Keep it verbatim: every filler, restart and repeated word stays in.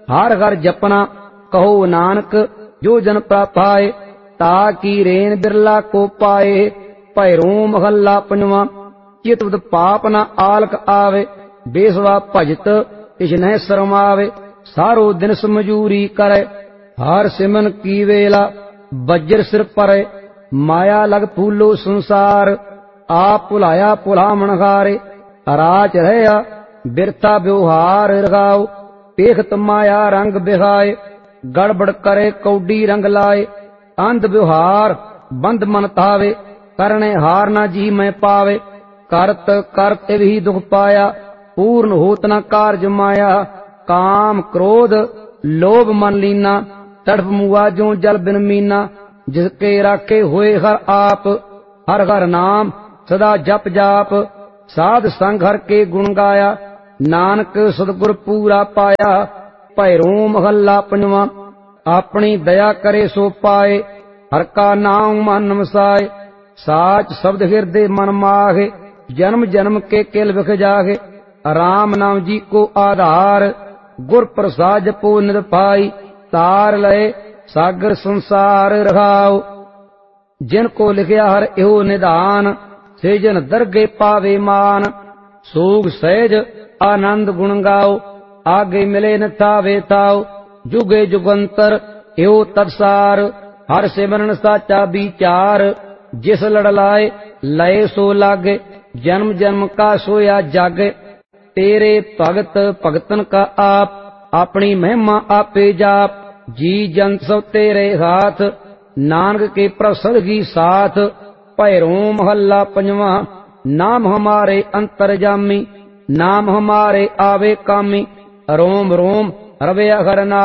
हर हर जपना कहो नानक जो जन प्रापाए ताकि रेन बिरला को पाए। भैरों महला पंजवा चित पाप न आलक आवे बेसवा भजत तिस न शरमावे। सारो दिन समजूरी करे हार सिमन की वेला बज्र सिर परे। माया लग फूलो संसार आप भुलाया भुलामण हारे। राज रहा बिरथा व्यवहार रगाओ पेखत माया रंग बिहाए। गड़बड़ करे कौडी रंग लाए अंध व्यवहार बंद मन तावे। करने हार न जी मैं पावे करत करत भी दुख पाया। पूर्ण होत न कार्य माया काम क्रोध लोभ मन लीना। तड़फ मुआ जो जल बिन मीना जिसके राखे हुए हर आप। हर हर नाम सदा जप जाप साध संग हर के गुण गाया। नानक सतगुर पूरा पाया। भैरों महला पंजवा अपनी दया करे सो पाए। हर का नाम मन वसाए साच शब्द हृदय मन माहे। जन्म जन्म के किल विख जागे राम नाम जी को आधार। गुर प्रसाद जपो नित पाई तार लय सागर संसार रहाओ। जिनको लिखया हर एहो निधान से जन दरगे पावे मान। सोग सहज आनंद गुण गाओ आगे मिले न थावे ताओ। जुगे जुगंतर एहो तत्सार हर सिमरन साचा विचार। जिस लड़ लाए लय सो लागे जन्म जन्म का सोया जागे। तेरे भगत भगतन का आप अपनी महिमा आपे जाप। जी जन सब तेरे हाथ नानक के प्रसाद की साथ। भैरों महला पंजवा नाम हमारे अंतर्जामी नाम हमारे आवे कामी। रोम रोम रवे हर नाम